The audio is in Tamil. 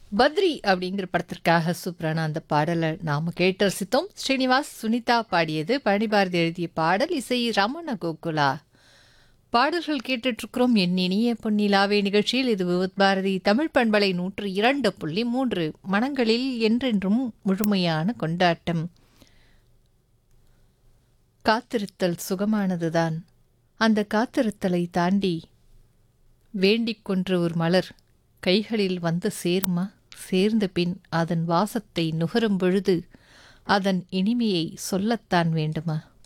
பத்ரி அப்படிங்கிற படத்திற்காக சூப்பரான அந்த பாடலை நாம கேட்டு ரசித்தோம். ஸ்ரீனிவாஸ் சுனிதா பாடியது, பழனிபாரதி எழுதிய பாடல், இசை ரமண கோகுலா. பாடல்கள் கேட்டுட்டு இருக்கிறோம் என் இனிய பொன்னிலாவே நிகழ்ச்சியில். இது விவித் பாரதி தமிழ் பண்பலை 102.3 மனங்களில் என்றென்றும் முழுமையான கொண்டாட்டம். காத்திருத்தல் சுகமானதுதான். அந்த காத்திருத்தலை தாண்டி வேண்டிக் கொன்ற ஒரு மலர் கைகளில் வந்து சேருமா? சேர்ந்த பின் அதன் வாசத்தை நுகரும் பொழுது அதன் இனிமையை சொல்லத்தான் வேண்டுமா?